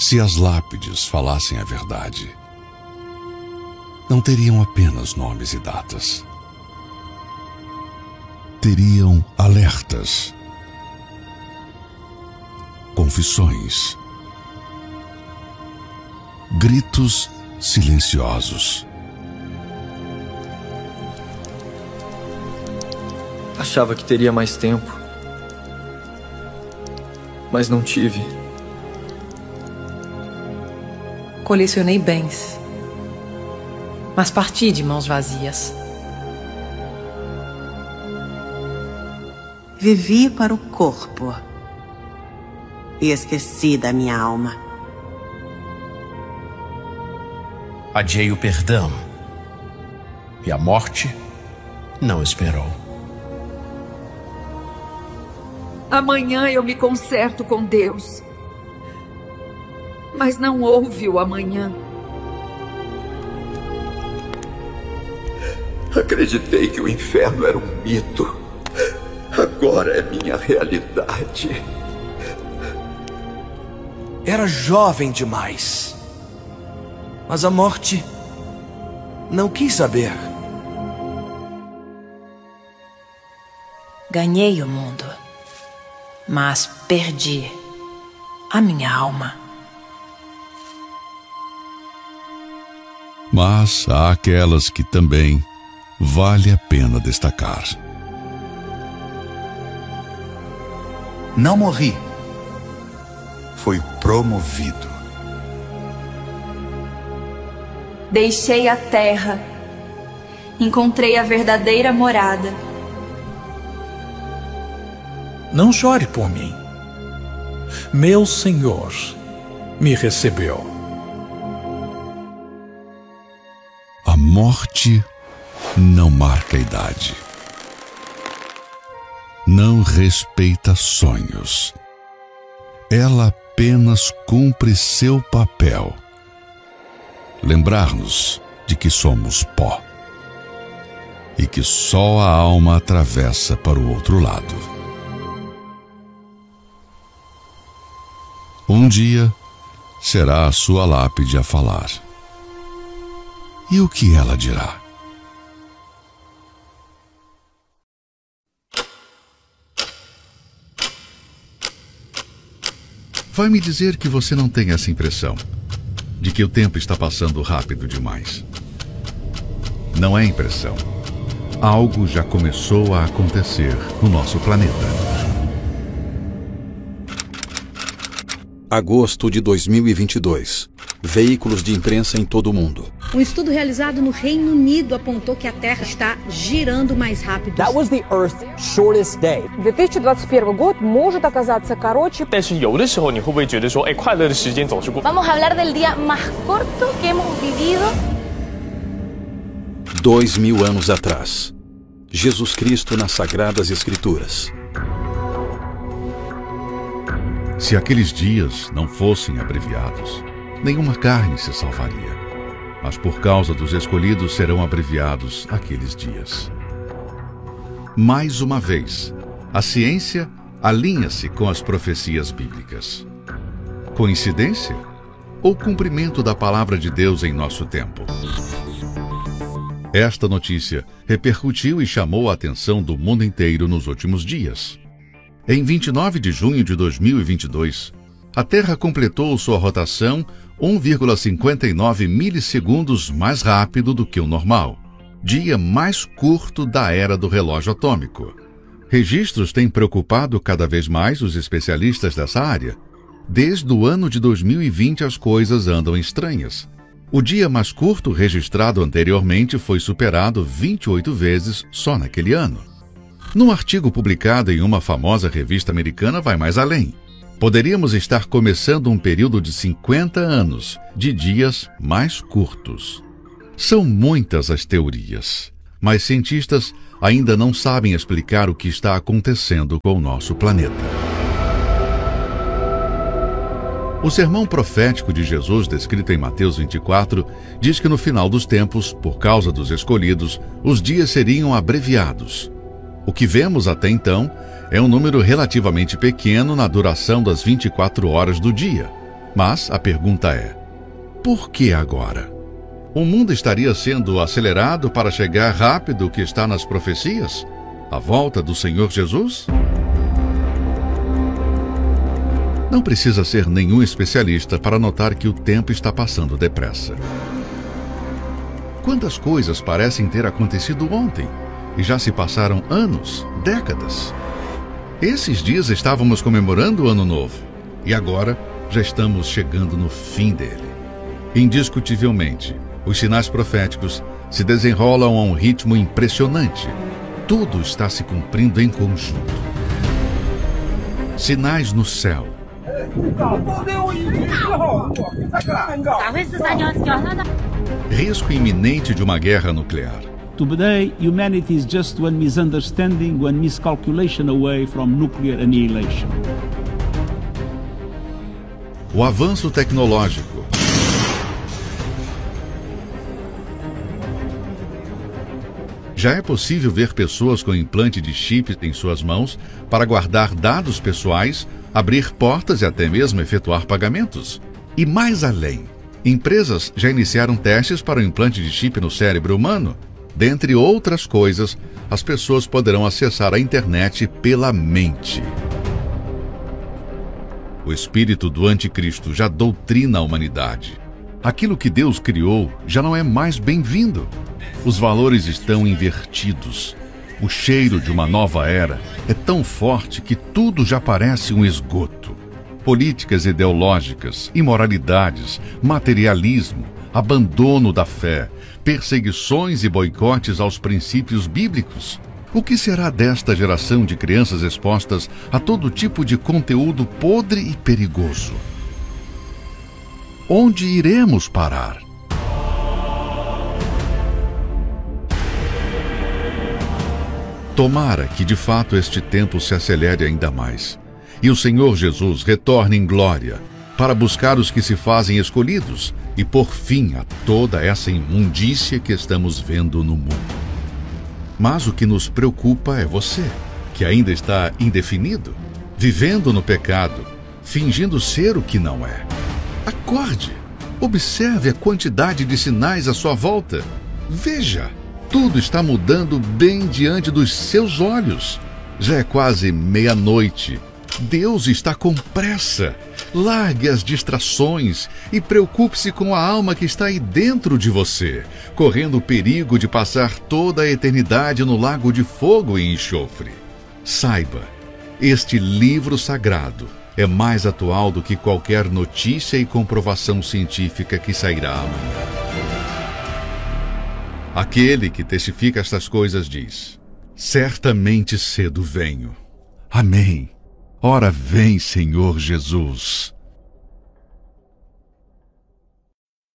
Se as lápides falassem a verdade, não teriam apenas nomes e datas. Teriam alertas, confissões, gritos silenciosos. Achava que teria mais tempo, mas não tive. Colecionei bens, mas parti de mãos vazias. Vivi para o corpo e esqueci da minha alma. Adiei o perdão e a morte não esperou. Amanhã eu me conserto com Deus. Mas não houve o amanhã. Acreditei que o inferno era um mito. Agora é minha realidade. Era jovem demais. Mas a morte não quis saber. Ganhei o mundo, mas perdi a minha alma. Mas há aquelas que também vale a pena destacar. Não morri. Fui promovido. Deixei a terra. Encontrei a verdadeira morada. Não chore por mim. Meu Senhor me recebeu. A morte não marca a idade. Não respeita sonhos. Ela apenas cumpre seu papel. Lembrar-nos de que somos pó. E que só a alma atravessa para o outro lado. Um dia será a sua lápide a falar. E o que ela dirá? Vai me dizer que você não tem essa impressão de que o tempo está passando rápido demais. Não é impressão. Algo já começou a acontecer no nosso planeta. Agosto de 2022. Veículos de imprensa em todo o mundo. Um estudo realizado no Reino Unido apontou que a Terra está girando mais rápido. That was the Earth's shortest day. 2021 год может оказаться короче. 但是有的时候你会不会觉得说，快乐的时间总是过。 Vamos a hablar del día más corto que hemos vivido. 2000 anos atrás. Jesus Cristo nas Sagradas Escrituras. Se aqueles dias não fossem abreviados, nenhuma carne se salvaria. Mas por causa dos escolhidos serão abreviados aqueles dias. Mais uma vez, a ciência alinha-se com as profecias bíblicas. Coincidência? Ou cumprimento da palavra de Deus em nosso tempo? Esta notícia repercutiu e chamou a atenção do mundo inteiro nos últimos dias. Em 29 de junho de 2022, a Terra completou sua rotação 1,59 milissegundos mais rápido do que o normal, dia mais curto da era do relógio atômico. Registros têm preocupado cada vez mais os especialistas dessa área. Desde o ano de 2020 as coisas andam estranhas. O dia mais curto registrado anteriormente foi superado 28 vezes só naquele ano. Num artigo publicado em uma famosa revista americana vai mais além. Poderíamos estar começando um período de 50 anos de dias mais curtos. São muitas as teorias, mas cientistas ainda não sabem explicar o que está acontecendo com o nosso planeta. O sermão profético de Jesus, descrito em Mateus 24, diz que no final dos tempos, por causa dos escolhidos, os dias seriam abreviados. O que vemos até então é um número relativamente pequeno na duração das 24 horas do dia. Mas a pergunta é: por que agora? O mundo estaria sendo acelerado para chegar rápido o que está nas profecias? A volta do Senhor Jesus? Não precisa ser nenhum especialista para notar que o tempo está passando depressa. Quantas coisas parecem ter acontecido ontem e já se passaram anos, décadas. Esses dias estávamos comemorando o Ano Novo e agora já estamos chegando no fim dele. Indiscutivelmente, os sinais proféticos se desenrolam a um ritmo impressionante. Tudo está se cumprindo em conjunto. Sinais no céu. Risco iminente de uma guerra nuclear. Today, humanity is just one misunderstanding, one miscalculation away from nuclear annihilation. O avanço tecnológico. Já é possível ver pessoas com implante de chip em suas mãos para guardar dados pessoais, abrir portas e até mesmo efetuar pagamentos. E mais além, empresas já iniciaram testes para o implante de chip no cérebro humano. Dentre outras coisas, as pessoas poderão acessar a internet pela mente. O espírito do anticristo já doutrina a humanidade. Aquilo que Deus criou já não é mais bem-vindo. Os valores estão invertidos. O cheiro de uma nova era é tão forte que tudo já parece um esgoto. Políticas ideológicas, imoralidades, materialismo, abandono da fé, perseguições e boicotes aos princípios bíblicos. O que será desta geração de crianças expostas a todo tipo de conteúdo podre e perigoso? Onde iremos parar? Tomara que de fato este tempo se acelere ainda mais e o Senhor Jesus retorne em glória para buscar os que se fazem escolhidos e pôr fim a toda essa imundícia que estamos vendo no mundo. Mas o que nos preocupa é você, que ainda está indefinido, vivendo no pecado, fingindo ser o que não é. Acorde! Observe a quantidade de sinais à sua volta. Veja! Tudo está mudando bem diante dos seus olhos. Já é quase meia-noite. Deus está com pressa. Largue as distrações e preocupe-se com a alma que está aí dentro de você, correndo o perigo de passar toda a eternidade no lago de fogo e enxofre. Saiba, este livro sagrado é mais atual do que qualquer notícia e comprovação científica que sairá amanhã. Aquele que testifica estas coisas diz: certamente cedo venho. Amém. Ora vem, Senhor Jesus.